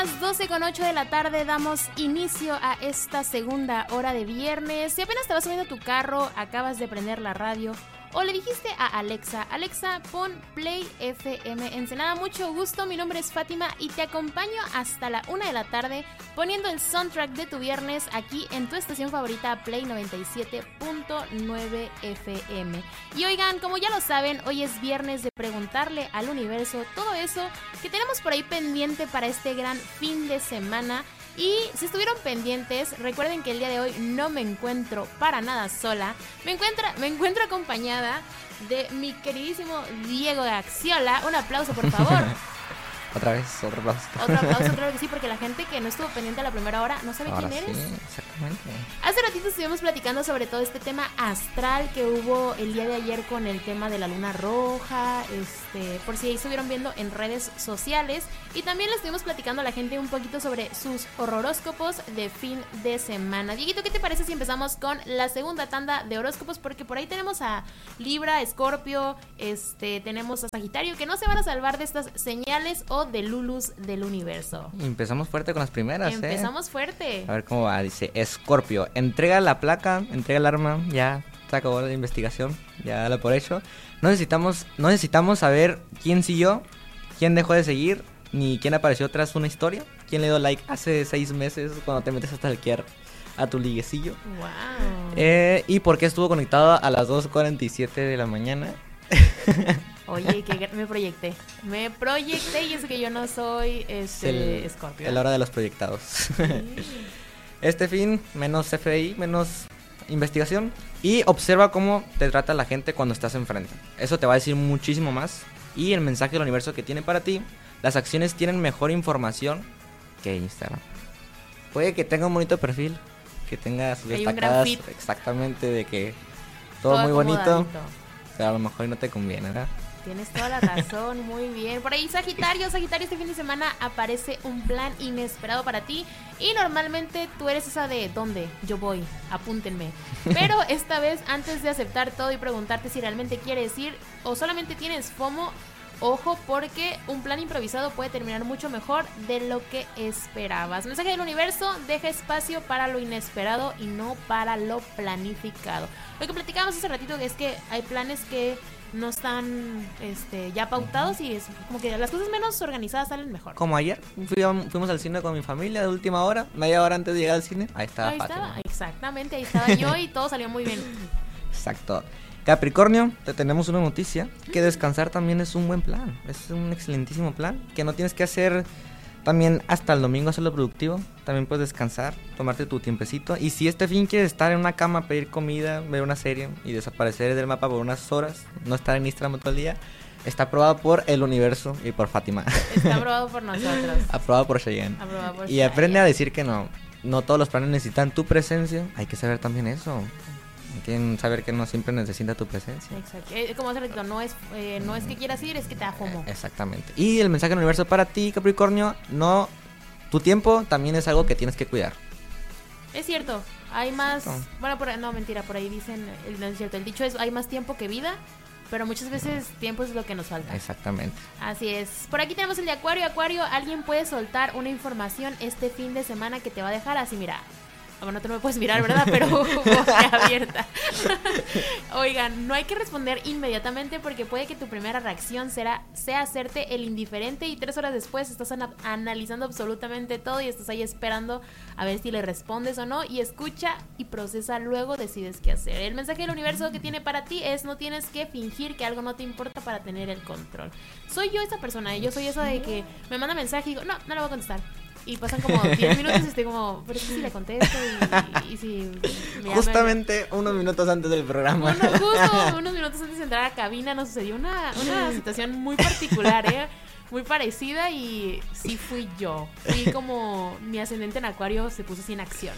las 12:08 de la tarde damos inicio a esta segunda hora de viernes. Si apenas te vas subiendo a tu carro, acabas de prender la radio o le dijiste a Alexa, pon Play FM Ensenada, mucho gusto, mi nombre es Fátima y te acompaño hasta la 1 de la tarde poniendo el soundtrack de tu viernes aquí en tu estación favorita Play 97.9 FM. Y oigan, como ya lo saben, hoy es viernes de preguntarle al universo todo eso que tenemos por ahí pendiente para este gran fin de semana. Y si estuvieron pendientes, recuerden que el día de hoy no me encuentro para nada sola. Me encuentro acompañada de mi queridísimo Diego Gaxiola. Un aplauso, por favor. Otra vez, otro aplauso. Otro aplauso, claro que sí, porque la gente que no estuvo pendiente a la primera hora no sabe Ahora quién eres. Sí, exactamente. Hace ratito estuvimos platicando sobre todo este tema astral que hubo el día de ayer con el tema de la luna roja, por si ahí estuvieron viendo en redes sociales. Y también le estuvimos platicando a la gente un poquito sobre sus horóscopos de fin de semana. Dieguito, ¿qué te parece si empezamos con la segunda tanda de horóscopos? Porque por ahí tenemos a Libra, Escorpio, tenemos a Sagitario, que no se van a salvar de estas señales o de Lulus del universo. Empezamos fuerte con las primeras, Empezamos fuerte. A ver cómo va, dice Escorpio, entrega la placa, entrega el arma, ya se acabó la investigación, ya lo por hecho. No necesitamos saber quién siguió, quién dejó de seguir, ni quién apareció tras una historia, quién le dio like hace 6 meses cuando te metes a stalkear a tu liguecillo. Wow. Y por qué estuvo conectado a las 2:47 de la mañana. Oye, que me proyecté y eso que yo no soy Escorpio. La hora de los proyectados. Sí. Este fin, menos CFI, menos investigación. Y observa cómo te trata la gente cuando estás enfrente. Eso te va a decir muchísimo más. Y el mensaje del universo que tiene para ti. Las acciones tienen mejor información que Instagram. Puede que tenga un bonito perfil, que tenga sus destacadas, exactamente, de que todo muy bonito, pero a lo mejor no te conviene, ¿verdad? Tienes toda la razón, muy bien. Por ahí Sagitario, este fin de semana aparece un plan inesperado para ti. Y normalmente tú eres esa de ¿dónde? Yo voy, apúntenme. Pero esta vez, antes de aceptar todo y preguntarte si realmente quieres ir o solamente tienes FOMO, ojo, porque un plan improvisado puede terminar mucho mejor de lo que esperabas. Mensaje del universo, deja espacio para lo inesperado y no para lo planificado. Lo que platicábamos hace ratito es que hay planes que no están ya pautados y es como que las cosas menos organizadas salen mejor. Como ayer, fuimos al cine con mi familia de última hora, media hora antes de llegar al cine. Ahí estaba exactamente, ahí estaba yo y todo salió muy bien. Exacto. Capricornio, te tenemos una noticia, que descansar también es un buen plan, es un excelentísimo plan, que no tienes que hacer también hasta el domingo hacerlo productivo, también puedes descansar, tomarte tu tiempecito, y si este fin quieres estar en una cama, pedir comida, ver una serie y desaparecer del mapa por unas horas, no estar en Instagram todo el día, está aprobado por el universo y por Fátima. Está aprobado por nosotros. Aprobado por Cheyenne. Y aprende a decir que no todos los planes necesitan tu presencia, hay que saber también eso. Hay que saber que no siempre necesita tu presencia. Exacto. Como hace ratito, no es que quieras ir, es que te da FOMO. Exactamente. Y el mensaje del universo para ti, Capricornio, tu tiempo también es algo que tienes que cuidar. Es cierto, hay más... Bueno, mentira, por ahí dicen, no es cierto, el dicho es, hay más tiempo que vida, pero muchas veces tiempo es lo que nos falta. Exactamente. Así es. Por aquí tenemos el de Acuario. Acuario, alguien puede soltar una información este fin de semana que te va a dejar así, mira... Bueno, tú no me puedes mirar, ¿verdad? Pero boca abierta. Oigan, no hay que responder inmediatamente porque puede que tu primera reacción sea hacerte el indiferente y 3 horas después estás analizando absolutamente todo y estás ahí esperando a ver si le respondes o no, y escucha y procesa, luego decides qué hacer. El mensaje del universo que tiene para ti es: no tienes que fingir que algo no te importa para tener el control. Soy yo esa persona, yo soy esa de que me manda mensaje y digo, no le voy a contestar. Y pasan como 10 minutos y estoy como, pero es que si le contesto y si... Justamente unos minutos antes del programa. Justo unos minutos antes de entrar a cabina nos sucedió una situación muy particular, muy parecida, y sí fui yo. Fui como mi ascendente en Acuario se puso así en acción.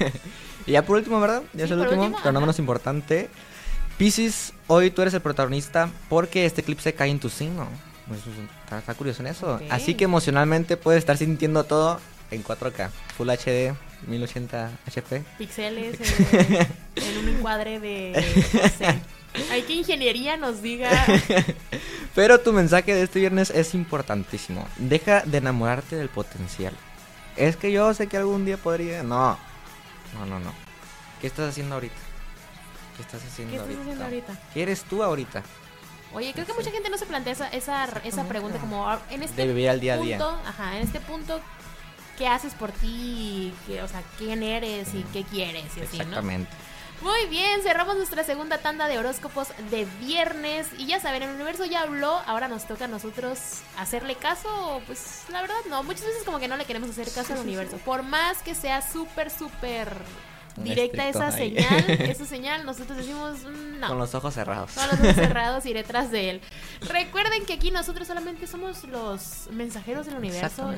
Y ya por último, ¿verdad? Ya sí, es el último, pero no menos importante. Piscis, hoy tú eres el protagonista porque este eclipse cae en tu signo. Pues, está curioso en eso. Okay. Así que emocionalmente puedes estar sintiendo todo en 4K, Full HD, 1080 HP. Pixeles en un encuadre de... No sé. Hay que ingeniería nos diga. Pero tu mensaje de este viernes es importantísimo. Deja de enamorarte del potencial. es que yo sé que algún día podría. No. ¿Qué estás haciendo ahorita? ¿Qué estás haciendo ahorita? ¿Qué eres tú ahorita? Oye, creo que mucha gente no se plantea esa pregunta como en este de vivir al día a día. Ajá, en este punto, ¿qué haces por ti? O sea, ¿quién eres y qué quieres? Y así, exactamente. ¿no? Muy bien, cerramos nuestra segunda tanda de horóscopos de viernes. Y ya saben, el universo ya habló, ahora nos toca a nosotros hacerle caso. Pues la verdad no, muchas veces como que no le queremos hacer caso al universo. Por más que sea súper directa esa señal, nosotros decimos no. Con los ojos cerrados. Con los ojos cerrados iré tras de él. Recuerden que aquí nosotros solamente somos los mensajeros del universo.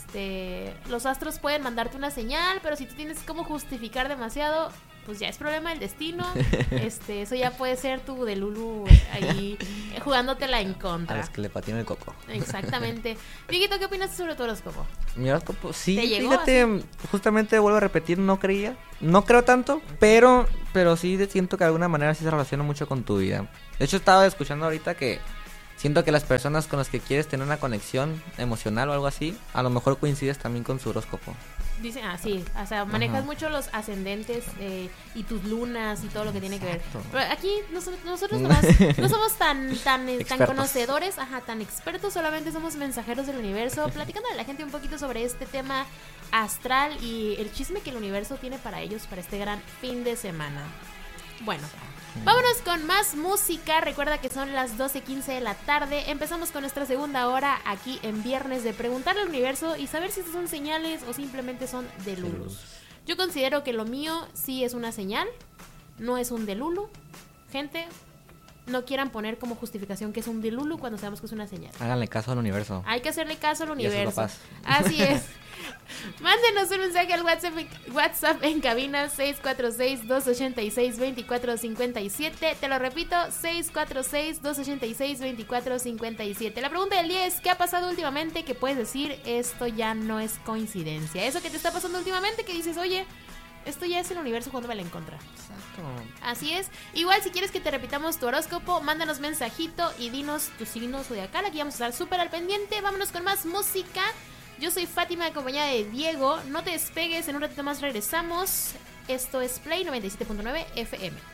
Los astros pueden mandarte una señal, pero si tú tienes cómo justificar demasiado, pues ya es problema del destino. Eso ya puede ser tu de Lulu ahí jugándotela en contra. A los que le patina el coco. Exactamente. Dieguito, ¿qué opinas sobre tu horóscopo? Mi horóscopo, sí, fíjate, así? Justamente vuelvo a repetir, no creo tanto, pero sí siento que de alguna manera sí se relaciona mucho con tu vida. De hecho, estaba escuchando ahorita que siento que las personas con las que quieres tener una conexión emocional o algo así, a lo mejor coincides también con su horóscopo. Dicen, sí, o sea, manejas mucho los ascendentes y tus lunas y todo lo que tiene que ver. Pero aquí nosotros nomás no somos tan conocedores, tan expertos, solamente somos mensajeros del universo, platicando a la gente un poquito sobre este tema astral y el chisme que el universo tiene para ellos para este gran fin de semana. Bueno, vámonos con más música. Recuerda que son las 12:15 de la tarde. Empezamos con nuestra segunda hora aquí en Viernes de Preguntarle al Universo y saber si estas son señales o simplemente son delulus. Yo considero que lo mío sí es una señal, no es un delulu. Gente, no quieran poner como justificación que es un delulu cuando sabemos que es una señal. Háganle caso al universo. Hay que hacerle caso al universo. Y a sus papás. Así es. Mándenos un mensaje al WhatsApp en cabina 646-286-2457. Te lo repito, 646-286-2457. La pregunta del día es: ¿qué ha pasado últimamente que puedes decir esto ya no es coincidencia? Eso que te está pasando últimamente que dices, oye, esto ya es el universo jugándome en contra. Exacto. Así es. Igual si quieres que te repitamos tu horóscopo, mándanos mensajito y dinos tu signo zodiacal. Aquí vamos a estar súper al pendiente. Vámonos con más música. Yo soy Fátima, acompañada de Diego. No te despegues, en un ratito más regresamos. Esto es Play 97.9 FM.